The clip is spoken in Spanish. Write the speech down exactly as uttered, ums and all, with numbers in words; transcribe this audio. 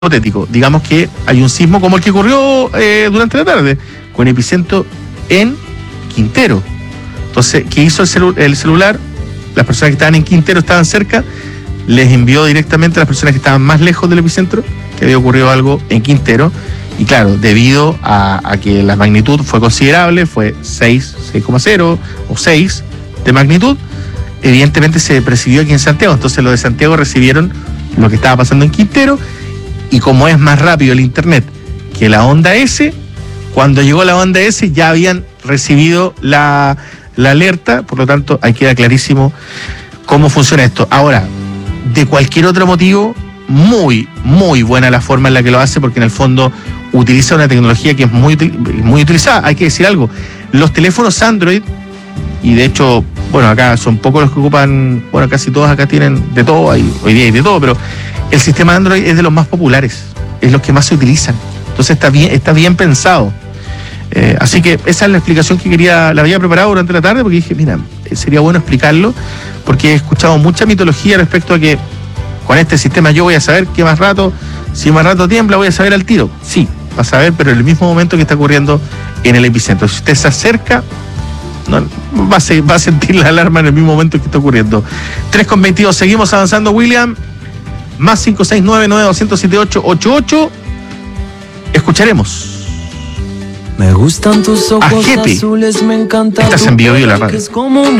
hipotético. Digamos que hay un sismo como el que ocurrió eh, durante la tarde, con epicentro en Quintero. Entonces, ¿qué hizo el, celu- el celular? Las personas que estaban en Quintero estaban cerca, les envió directamente a las personas que estaban más lejos del epicentro que había ocurrido algo en Quintero. Y claro, debido a, a que la magnitud fue considerable, fue seis, seis coma cero o seis de magnitud, evidentemente se presidió aquí en Santiago. Entonces los de Santiago recibieron lo que estaba pasando en Quintero, y como es más rápido el internet que la onda S, cuando llegó la onda S ya habían recibido la, la alerta. Por lo tanto, ahí queda clarísimo cómo funciona esto. Ahora, de cualquier otro motivo, muy, muy buena la forma en la que lo hace, porque en el fondo utiliza una tecnología que es muy, muy utilizada. Hay que decir algo, los teléfonos Android, y de hecho, bueno, acá son pocos los que ocupan, bueno, casi todos acá tienen de todo, hay, hoy día hay de todo, pero el sistema Android es de los más populares, es los que más se utilizan. Entonces está bien, está bien pensado. Eh, así que esa es la explicación que quería, la había preparado durante la tarde, porque dije, mira, sería bueno explicarlo, porque he escuchado mucha mitología respecto a que con este sistema yo voy a saber qué más rato, si más rato tiembla, voy a saber al tiro. Sí, va a saber, pero en el mismo momento que está ocurriendo en el epicentro. Si usted se acerca, no, va, a se, va a sentir la alarma en el mismo momento que está ocurriendo. tres con veintidós, seguimos avanzando, William. Más cinco seis nueve nueve dos cero siete ocho ocho ocho. Escucharemos. Me gustan tus ojos azules, me encanta. Estás en Bio Bio la radio.